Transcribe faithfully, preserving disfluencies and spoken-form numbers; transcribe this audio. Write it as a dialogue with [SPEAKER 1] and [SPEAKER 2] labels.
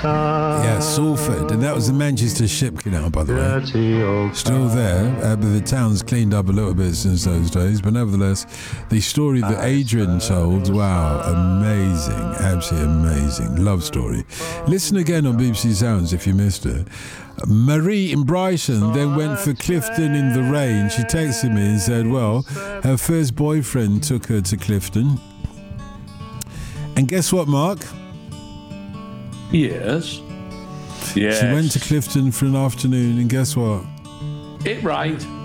[SPEAKER 1] Yeah, Salford, and that was the Manchester Ship Canal, by the way. Still there, uh, but the town's cleaned up a little bit since those days. But nevertheless, the story that Adrian told, wow, amazing, absolutely amazing, love story. Listen again on B B C Sounds if you missed it. Marie in Brighton then went for Clifton in the rain. She texted me and said, well, her first boyfriend took her to Clifton. And guess what, Mark?
[SPEAKER 2] Yes. Yes.
[SPEAKER 1] She went to Clifton for an afternoon, and guess what?
[SPEAKER 2] It rained.